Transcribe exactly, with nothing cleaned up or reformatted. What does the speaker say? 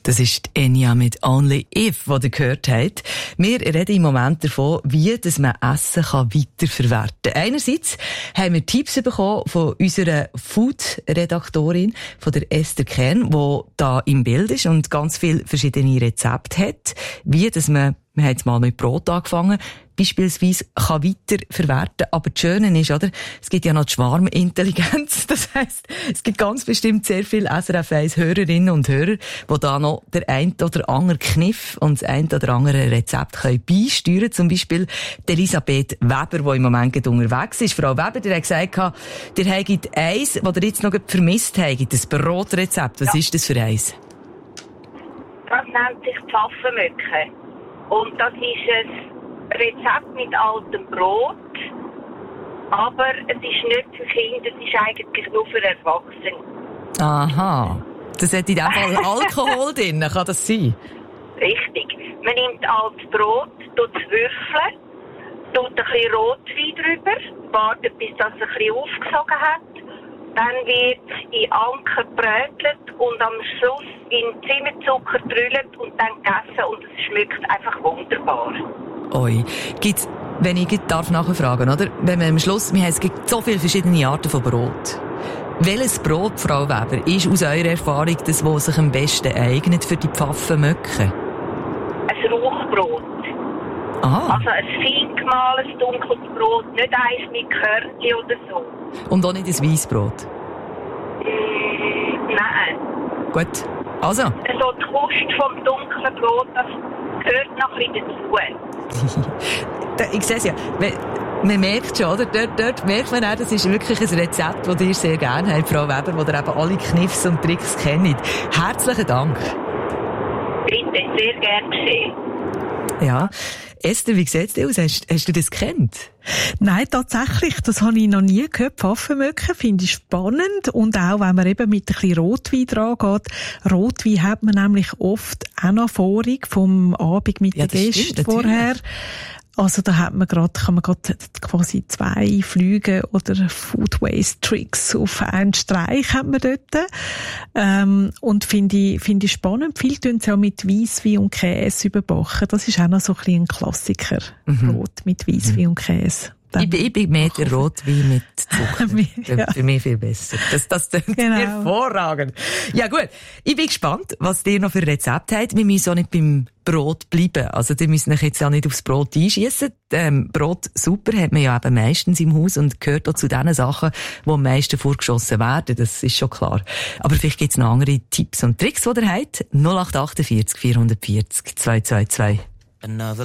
Das ist Enya mit «Only If», die ihr gehört habt. Wir reden im Moment davon, wie dass man Essen kann weiterverwerten kann. Einerseits haben wir Tipps bekommen von unserer Food-Redaktorin, von der Esther Kern, die da im Bild ist und ganz viele verschiedene Rezepte hat, wie dass man, wir haben jetzt mal mit Brot angefangen, beispielsweise kann weiterverwerten. Aber das Schöne ist, oder? Es gibt ja noch die Schwarmintelligenz. Das heisst, es gibt ganz bestimmt sehr viele S R F eins Hörerinnen und Hörer, die da noch der ein oder andere Kniff und das ein oder andere Rezept können beisteuern. Zum Beispiel die Elisabeth Weber, die im Moment unterwegs ist. Frau Weber, die hat gesagt, ihr habt eins, das ihr jetzt noch vermisst habt, das Brotrezept. Was ja. ist das für eins? Das nennt sich Pfaffenmöcke. Und das ist ein Rezept mit altem Brot, aber es ist nicht für Kinder, es ist eigentlich nur für Erwachsene. Aha, das hat in diesem Fall Alkohol drin, kann das sein? Richtig. Man nimmt altes Brot, tut es würfeln, tut ein bisschen Rotwein drüber, wartet bis das ein bisschen aufgesogen hat, dann wird es in Anken gebrötelt und am Schluss in Zimmerzucker drüllt und dann gegessen und es schmeckt einfach wunderbar. Oi. Gibt's, wenn ich darf nachfragen, oder? Wenn man am Schluss, wir haben, es gibt so viele verschiedene Arten von Brot. Welches Brot, Frau Weber, ist aus eurer Erfahrung das, was sich am besten eignet für die Pfaffenmöcke? Ein Rauchbrot. Aha. Also ein fein gemahlenes, dunkles Brot, nicht eins mit Körnchen oder so. Und auch nicht ein Weissbrot? Mm, nein. Gut. Also? So die Kruste vom dunklen Brot, das gehört noch ein bisschen dazu. Ich sehe es ja. Man merkt schon, oder? Dort, dort merkt man auch, das ist wirklich ein Rezept, das ihr sehr gerne habt, Frau Weber, wo ihr eben alle Kniffs und Tricks kennt. Herzlichen Dank. Bitte, sehr gern geschehen. Ja. Esther, wie sieht es dir aus? Hast, hast du das gekannt? Nein, tatsächlich. Das habe ich noch nie gehört. Pfaffenmöcke finde ich spannend. Und auch, wenn man eben mit ein bisschen Rotwein dran geht. Rotwein hat man nämlich oft auch noch Vorig vom Abend mit ja, den Gästen stimmt, vorher. Also da hat man grad, kann man gerade quasi zwei Flüge oder Food Waste Tricks auf einen Streich hat man dort. Ähm, und finde ich, finde ich spannend. Viele tun es ja mit Weisswein und Käse überbacken. Das ist auch noch so ein bisschen ein Klassiker. Mhm. Brot mit Weisswein mhm. und Käse. Ich bin, ich bin mehr der Rotwein mit Zucker. ja. Für mich viel besser. Das, das klingt genau. hervorragend. Ja gut, ich bin gespannt, was ihr noch für Rezepte habt. Wir müssen auch nicht beim Brot bleiben. Also, ihr müsst euch jetzt ja nicht aufs Brot einschiessen. Ähm, Brot super hat man ja eben meistens im Haus und gehört auch zu den Sachen, die am meisten vorgeschossen werden. Das ist schon klar. Aber vielleicht gibt's noch andere Tipps und Tricks, die ihr habt. null acht vier acht vier vier vier zwei zwei zwei. Another